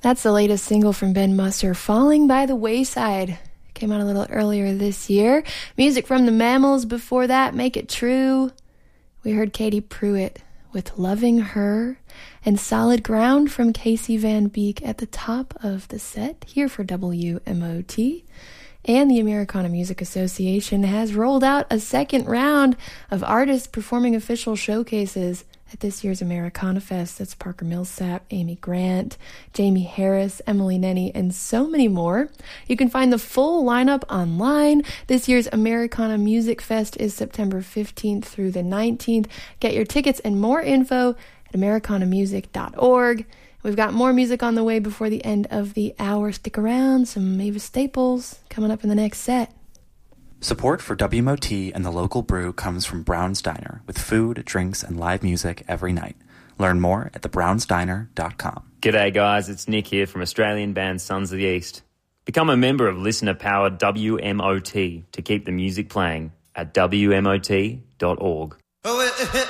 That's the latest single from Ben Musser, Falling by the Wayside. Came out a little earlier this year. Music from the Mammals before that, Make It True. We heard Katie Pruitt with Loving Her, and Solid Ground from Casey Van Beek at the top of the set here for WMOT. And the Americana Music Association has rolled out a second round of artists performing official showcases at this year's Americana Fest. That's Parker Millsap, Amy Grant, Jamie Harris, Emily Nenny, and so many more. You can find the full lineup online. This year's Americana Music Fest is September 15th through the 19th. Get your tickets and more info at americanamusic.org. We've got more music on the way before the end of the hour. Stick around. Some Mavis Staples coming up in the next set. Support for WMOT and the local brew comes from Brown's Diner, with food, drinks, and live music every night. Learn more at thebrownsdiner.com. G'day guys, it's Nick here from Australian band Sons of the East. Become a member of listener-powered WMOT to keep the music playing at WMOT.org.